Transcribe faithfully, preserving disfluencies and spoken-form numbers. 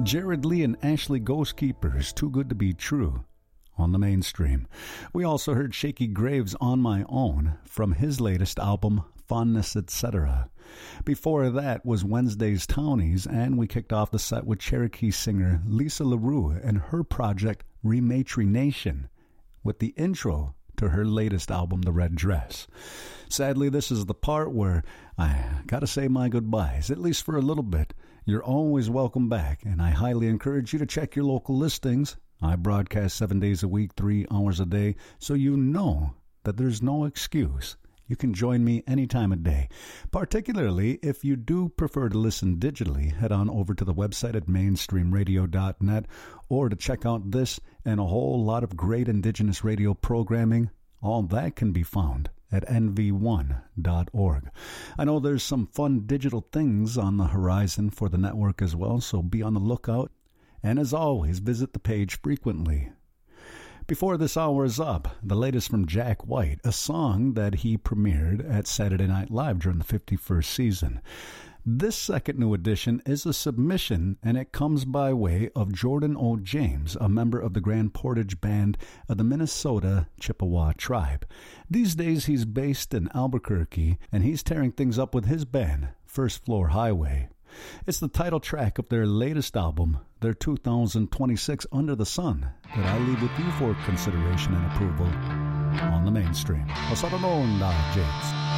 Jared Lee and Ashley Ghostkeepers, Too Good to Be True, on the Mainstream. We also heard Shaky Graves, On My Own, from his latest album, Fondness, et cetera. Before that was Wednesday's Townies, and we kicked off the set with Cherokee singer Lisa LaRue and her project, Rematry Nation, with the intro to her latest album, The Red Dress. Sadly, this is the part where I gotta say my goodbyes, at least for a little bit. You're always welcome back, and I highly encourage you to check your local listings. I broadcast seven days a week, three hours a day, so you know that there's no excuse. You can join me any time of day. Particularly if you do prefer to listen digitally, head on over to the website at mainstream radio dot net, or to check out this and a whole lot of great Indigenous radio programming. All that can be found at N V one dot org. I know there's some fun digital things on the horizon for the network as well, so be on the lookout. And as always, visit the page frequently. Before this hour is up, the latest from Jack White, a song that he premiered at Saturday Night Live during the fifty-first season. This second new edition is a submission, and it comes by way of Jordan O. James, a member of the Grand Portage Band of the Minnesota Chippewa tribe. These days he's based in Albuquerque, and he's tearing things up with his band, First Floor Highway. It's the title track of their latest album, their two thousand twenty-six Under the Sun, that I leave with you for consideration and approval on the Mainstream. Osada James.